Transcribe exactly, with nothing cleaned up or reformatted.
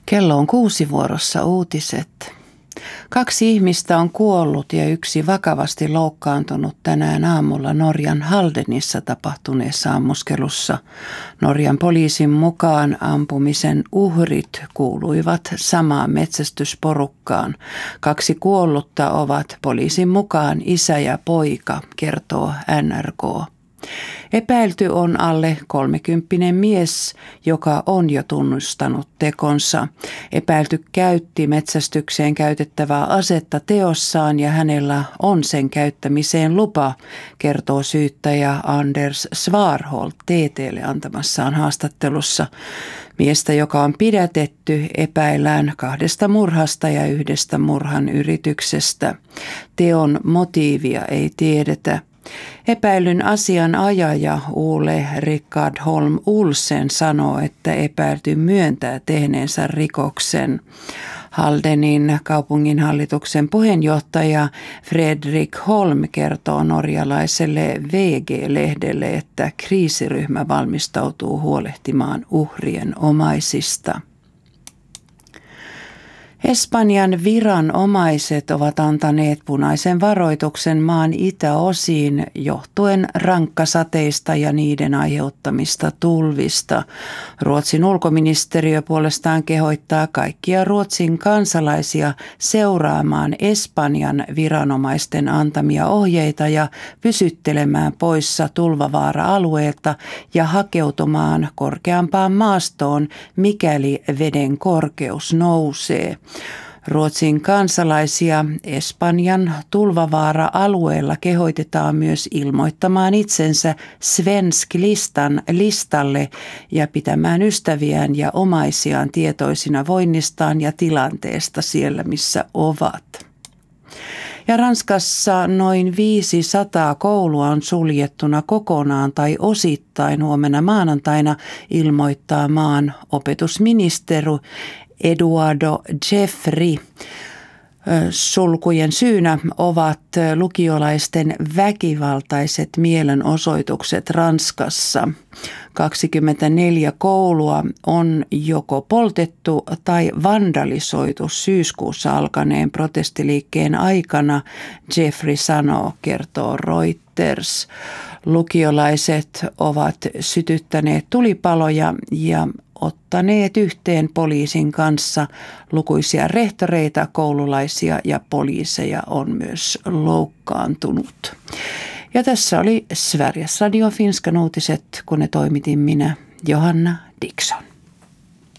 Kello on kuusi vuorossa uutiset. Kaksi ihmistä on kuollut ja yksi vakavasti loukkaantunut tänään aamulla Norjan Haldenissa tapahtuneessa ammuskelussa. Norjan poliisin mukaan ampumisen uhrit kuuluivat samaan metsästysporukkaan. Kaksi kuollutta ovat poliisin mukaan isä ja poika, kertoo N R K. Epäilty on alle kolmekymppinen mies, joka on jo tunnustanut tekonsa. Epäilty käytti metsästykseen käytettävää asetta teossaan ja hänellä on sen käyttämiseen lupa, kertoo syyttäjä Anders Svarholt T T:lle antamassaan haastattelussa. Miestä, joka on pidätetty, epäillään kahdesta murhasta ja yhdestä murhan yrityksestä. Teon motiivia ei tiedetä. Epäilyn asianajaja Ole Rickard Holm Olsen sanoo, että epäilty myöntää tehneensä rikoksen. Haldenin kaupunginhallituksen puheenjohtaja Fredrik Holm kertoo norjalaiselle V G-lehdelle, että kriisiryhmä valmistautuu huolehtimaan uhrien omaisista. Espanjan viranomaiset ovat antaneet punaisen varoituksen maan itäosiin johtuen rankkasateista ja niiden aiheuttamista tulvista. Ruotsin ulkoministeriö puolestaan kehottaa kaikkia Ruotsin kansalaisia seuraamaan Espanjan viranomaisten antamia ohjeita ja pysyttelemään poissa tulvavaara-alueelta ja hakeutumaan korkeampaan maastoon, mikäli veden korkeus nousee. Ruotsin kansalaisia Espanjan tulvavaara-alueella kehoitetaan myös ilmoittamaan itsensä Svensk-listan listalle ja pitämään ystäviään ja omaisiaan tietoisina voinnistaan ja tilanteesta siellä, missä ovat. Ja Ranskassa noin viisisataa koulua on suljettuna kokonaan tai osittain huomenna maanantaina, ilmoittaa maan opetusministeri Eduardo Jeffrey. Sulkujen syynä ovat lukiolaisten väkivaltaiset mielenosoitukset Ranskassa. kaksikymmentäneljä koulua on joko poltettu tai vandalisoitu syyskuussa alkaneen protestiliikkeen aikana, Jeffrey sanoo, kertoo Reuters. Lukiolaiset ovat sytyttäneet tulipaloja ja ottaneet yhteen poliisin kanssa. Lukuisia rehtoreita, koululaisia ja poliiseja on myös loukkaantunut. Ja tässä oli Sveriges Radio Finskan uutiset, kun ne toimitin minä, Johanna Dickson.